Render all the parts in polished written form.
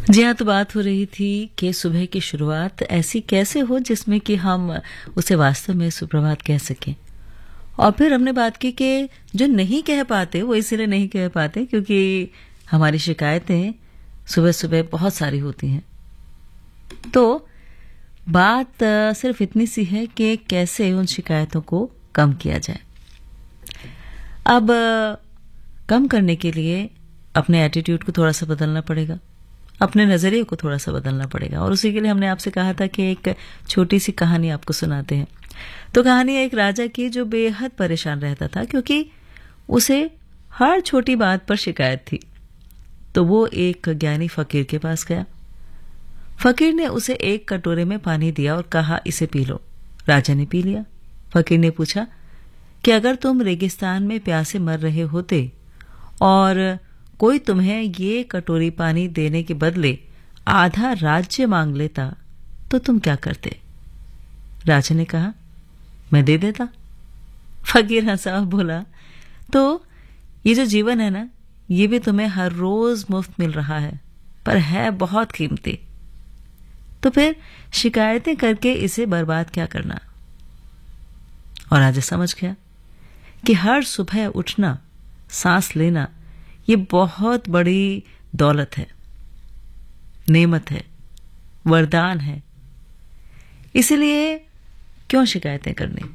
जी हाँ, तो बात हो रही थी कि सुबह की शुरुआत ऐसी कैसे हो जिसमें कि हम उसे वास्तव में सुप्रभात कह सकें। और फिर हमने बात की कि जो नहीं कह पाते वो इसीलिए नहीं कह पाते क्योंकि हमारी शिकायतें सुबह-सुबह बहुत सारी होती हैं। तो बात सिर्फ इतनी सी है कि कैसे उन शिकायतों को कम किया जाए। अब कम करने के लिए अपने एटीट्यूड को थोड़ा-सा बदलना पड़ेगा। अपने नज़रिए को थोड़ा-सा बदलना पड़ेगा और उसी के लिए हमने आपसे कहा था कि एक छोटी-सी कहानी आपको सुनाते हैं। तो कहानी है एक राजा की जो बेहद परेशान रहता था क्योंकि उसे हर छोटी बात पर शिकायत थी। तो वो एक ज्ञानी फ़कीर के पास गया। फ़कीर ने उसे एक कटोरे में पानी दिया और कहा, इसे पी लो। राजा ने पी लिया। फ़कीर ने पूछा कि अगर तुम रेगिस्तान में प्यासे मर रहे होते और कोई तुम्हें ये कटोरी पानी देने के बदले आधा राज्य मांग लेता तो तुम क्या करते? राजा ने कहा, मैं दे देता। फकीर हंसा और बोला, तो ये जो जीवन है ना, ये भी तुम्हें हर रोज मुफ्त मिल रहा है, पर है बहुत कीमती। तो फिर शिकायतें करके इसे बर्बाद क्या करना? और राजा समझ गया कि हर सुबह उठना, सांस लेना, ये बहुत बड़ी दौलत है, नेमत है, वरदान है। इसलिए क्यों शिकायतें करनी?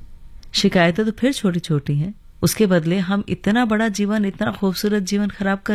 शिकायतें तो फिर छोटी छोटी हैं, उसके बदले हम इतना बड़ा जीवन, इतना खूबसूरत जीवन खराब कर